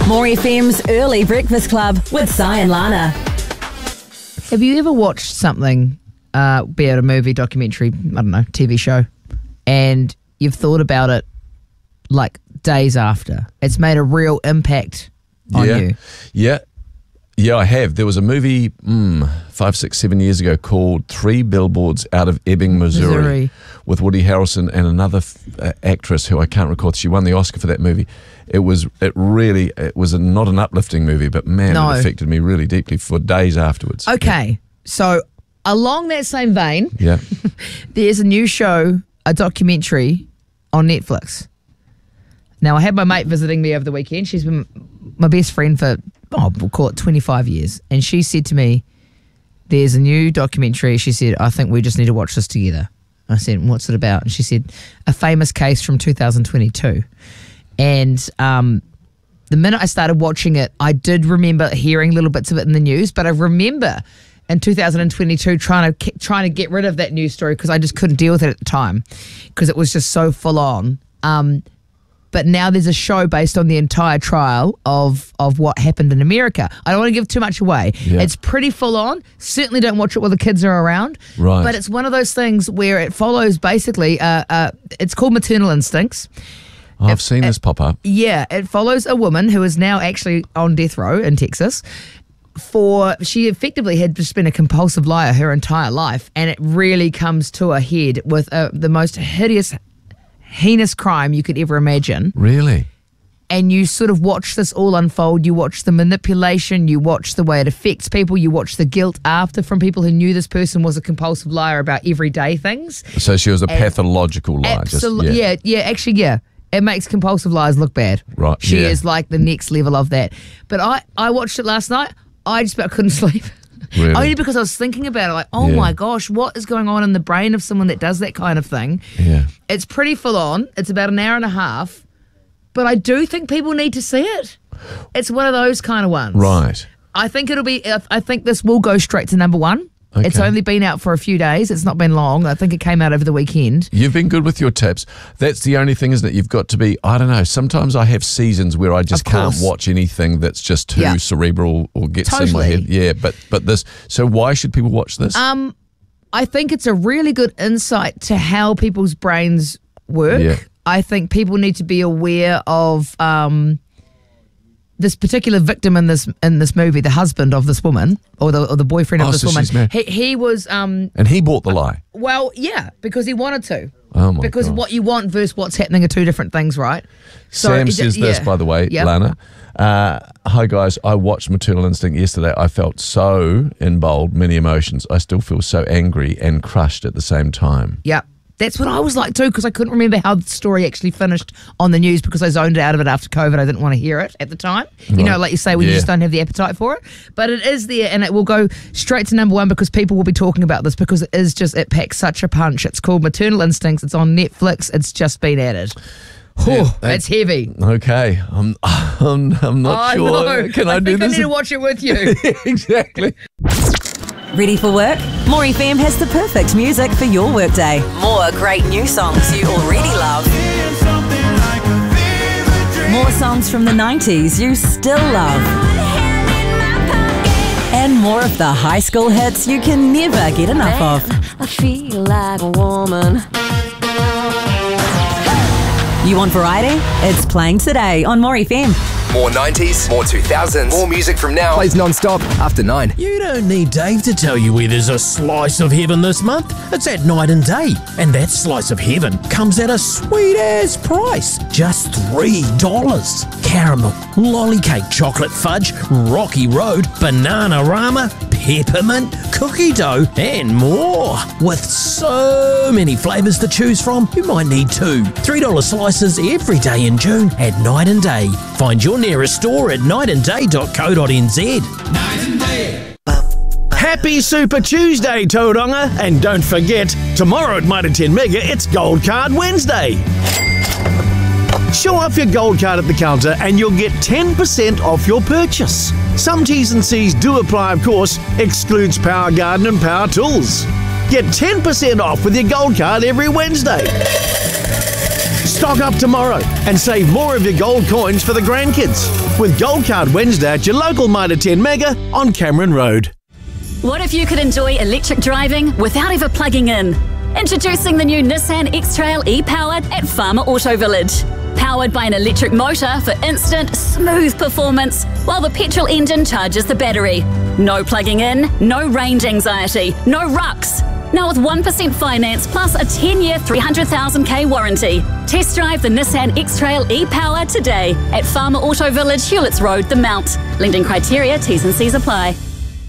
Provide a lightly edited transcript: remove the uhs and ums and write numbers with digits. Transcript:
More FM's Early Breakfast Club with Si and Lana. Have you ever watched something, be it a movie, documentary, I don't know, TV show, and you've thought about it like days after? It's made a real impact on you. Yeah, I have. There was a movie 5, 6, 7 years ago called 3 Billboards Out of Ebbing, Missouri, with Woody Harrelson and another actress who I can't recall. She won the Oscar for that movie. It was not an uplifting movie, but man, it affected me really deeply for days afterwards. Okay, so along that same vein, there's a new show, a documentary on Netflix. Now, I had my mate visiting me over the weekend. She's been my best friend for, we'll call it 25 years. And she said to me, there's a new documentary. She said, I think we just need to watch this together. I said, what's it about? And she said, a famous case from 2022. And the minute I started watching it, I did remember hearing little bits of it in the news, but I remember in 2022 trying to get rid of that news story because I just couldn't deal with it at the time because it was just so full on. But now there's a show based on the entire trial of what happened in America. I don't want to give too much away. Yeah. It's pretty full on. Certainly don't watch it while the kids are around. Right. But it's one of those things where it follows basically, it's called Maternal Instincts. I've seen this pop up. Yeah, it follows a woman who is now actually on death row in Texas. She effectively had just been a compulsive liar her entire life, and it really comes to a head with the most hideous, heinous crime you could ever imagine. Really? And you sort of watch this all unfold. You watch the manipulation, you watch the way it affects people, you watch the guilt after from people who knew this person was a compulsive liar about everyday things. So she was a pathological liar. Absolutely. Yeah. It makes compulsive liars look bad. Right. She is like the next level of that. But I watched it last night. I just about couldn't sleep. Really? Only because I was thinking about it, like, my gosh, what is going on in the brain of someone that does that kind of thing? Yeah. It's pretty full on. It's about an hour and a half. But I do think people need to see it. It's one of those kind of ones. Right. I think this will go straight to number one. Okay. It's only been out for a few days. It's not been long. I think it came out over the weekend. You've been good with your tips. That's the only thing, isn't it? You've got to be, I don't know, sometimes I have seasons where I just can't watch anything that's just too cerebral or gets in my head. Yeah, but this, so why should people watch this? I think it's a really good insight to how people's brains work. Yeah. I think people need to be aware of this particular victim in this movie, the husband of this woman, or the boyfriend of this woman. He was and he bought the lie. Well, yeah, because he wanted to. Oh my because God. What you want versus what's happening are two different things, right? So Sam says this, by the way, Lana. Hi guys, I watched Maternal Instinct yesterday. I felt so involved, many emotions. I still feel so angry and crushed at the same time. Yeah. That's what I was like too, because I couldn't remember how the story actually finished on the news because I zoned out of it after COVID. I didn't want to hear it at the time. Right. You know, like you say, when you just don't have the appetite for it. But it is there, and it will go straight to number one because people will be talking about this because it packs such a punch. It's called Maternal Instincts. It's on Netflix. It's just been added. It's heavy. Okay, I'm not sure. Know. Can I do this? I need to watch it with you. Exactly. Ready for work? More FM has the perfect music for your workday. More great new songs you already love. More songs from the 90s you still love. And more of the high school hits you can never get enough of. I feel like a woman. You want variety? It's playing today on More FM. More 90s, more 2000s, more music from now. Plays non-stop after 9. You don't need Dave to tell you where there's a slice of heaven this month. It's at Night and Day. And that slice of heaven comes at a sweet-ass price. Just $3. Caramel, lolly cake, chocolate fudge, Rocky Road, Bananarama, peppermint, cookie dough, and more. With so many flavours to choose from, you might need two. $3 slices every day in June at Night and Day. Find your nearest store at nightandday.co.nz. Night and Day. Happy Super Tuesday, Tauranga. And don't forget, tomorrow at Mitre 10 Mega, it's Gold Card Wednesday. Show off your gold card at the counter and you'll get 10% off your purchase. Some T's and C's do apply, of course, excludes Power Garden and Power Tools. Get 10% off with your gold card every Wednesday. Stock up tomorrow and save more of your gold coins for the grandkids with Gold Card Wednesday at your local Mitre 10 Mega on Cameron Road. What if you could enjoy electric driving without ever plugging in? Introducing the new Nissan X-Trail e-Powered at Farmer Auto Village. Powered by an electric motor for instant, smooth performance, while the petrol engine charges the battery. No plugging in, no range anxiety, no rucks. Now with 1% finance plus a 10-year 300,000k warranty. Test drive the Nissan X-Trail e-Power today at Farmer Auto Village, Hewletts Road, The Mount. Lending criteria, T's and C's apply.